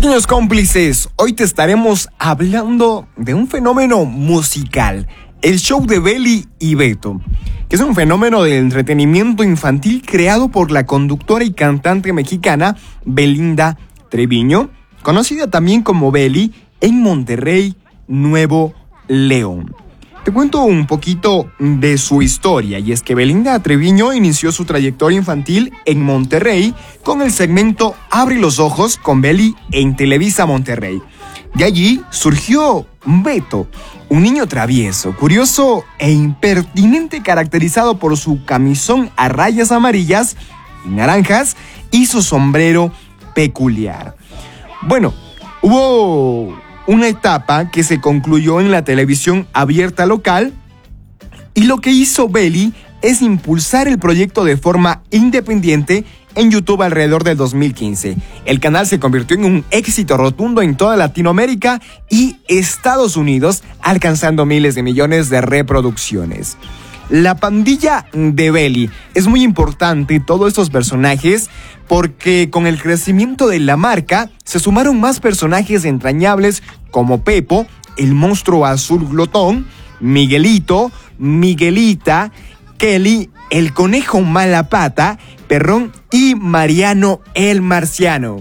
Pequeños cómplices, hoy te estaremos hablando de un fenómeno musical, el show de Beli y Beto, que es un fenómeno de entretenimiento infantil creado por la conductora y cantante mexicana Belinda Treviño, conocida también como Beli, en Monterrey, Nuevo León. Te cuento un poquito de su historia, y es que Belinda Treviño inició su trayectoria infantil en Monterrey con el segmento Abre los Ojos con Beli en Televisa Monterrey. De allí surgió Beto, un niño travieso, curioso e impertinente, caracterizado por su camisón a rayas amarillas y naranjas y su sombrero peculiar. Bueno, hubo una etapa que se concluyó en la televisión abierta local, y lo que hizo Beli es impulsar el proyecto de forma independiente en YouTube alrededor del 2015. El canal se convirtió en un éxito rotundo en toda Latinoamérica y Estados Unidos, alcanzando miles de millones de reproducciones. La pandilla de Beli es muy importante, todos estos personajes, porque con el crecimiento de la marca se sumaron más personajes entrañables como Pepo, el monstruo azul glotón, Miguelito, Miguelita, Kelly, el conejo mala pata, Perrón y Mariano el marciano.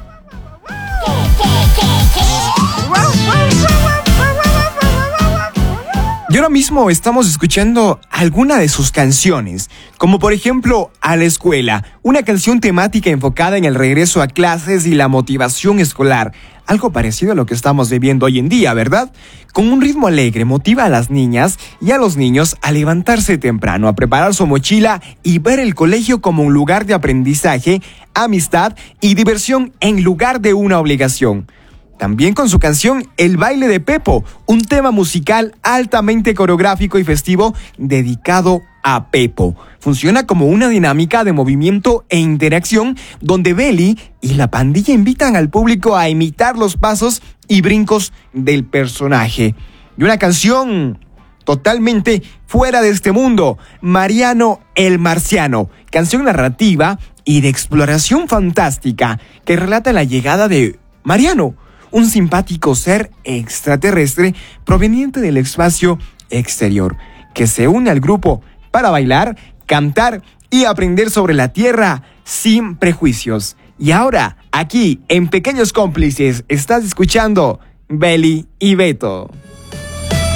Y ahora mismo estamos escuchando alguna de sus canciones, como por ejemplo A la Escuela, una canción temática enfocada en el regreso a clases y la motivación escolar, algo parecido a lo que estamos viviendo hoy en día, ¿verdad? Con un ritmo alegre motiva a las niñas y a los niños a levantarse temprano, a preparar su mochila y ver el colegio como un lugar de aprendizaje, amistad y diversión en lugar de una obligación. También con su canción El baile de Pepo, un tema musical altamente coreográfico y festivo dedicado a Pepo. Funciona como una dinámica de movimiento e interacción donde Beli y la pandilla invitan al público a imitar los pasos y brincos del personaje. Y una canción totalmente fuera de este mundo, Mariano el marciano, canción narrativa y de exploración fantástica que relata la llegada de Mariano, un simpático ser extraterrestre proveniente del espacio exterior, que se une al grupo para bailar, cantar y aprender sobre la Tierra sin prejuicios. Y ahora, aquí en Pequeños Cómplices, estás escuchando Beli y Beto.